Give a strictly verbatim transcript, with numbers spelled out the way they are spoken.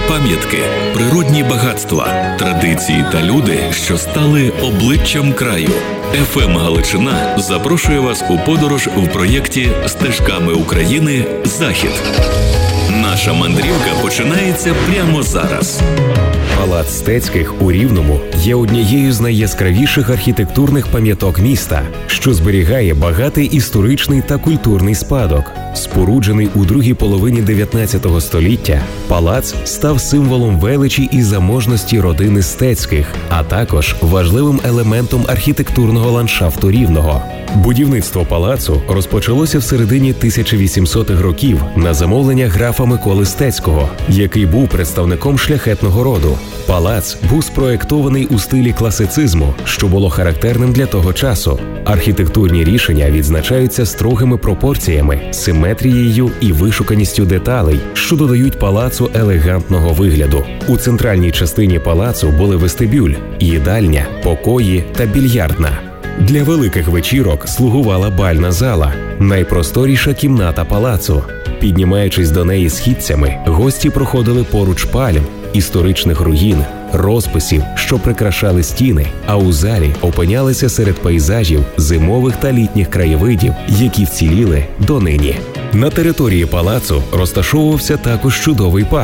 Пам'ятки, природні багатства, традиції та люди, що стали обличчям краю. еф ем Галичина запрошує вас у подорож в проєкті «Стежками України. Захід». Наша мандрівка починається прямо зараз. Палац Стецьких у Рівному є однією з найяскравіших архітектурних пам'яток міста, що зберігає багатий історичний та культурний спадок. Споруджений у другій половині дев'ятнадцятого століття, палац став символом величі і заможності родини Стецьких, а також важливим елементом архітектурного ландшафту Рівного. Будівництво палацу розпочалося в середині тисяча вісімсотих років на замовлення графа Миколи Стецького, який був представником шляхетного роду. Палац був спроєктований у стилі класицизму, що було характерним для того часу. Архітектурні рішення відзначаються строгими пропорціями, симетрією і вишуканістю деталей, що додають палацу елегантного вигляду. У центральній частині палацу були вестибюль, їдальня, покої та більярдна. Для великих вечірок слугувала бальна зала – найпросторіша кімната палацу. Піднімаючись до неї східцями, гості проходили поруч пальм, історичних руїн, розписів, що прикрашали стіни, а у залі опинялися серед пейзажів зимових та літніх краєвидів, які вціліли донині. На території палацу розташовувався також чудовий парк.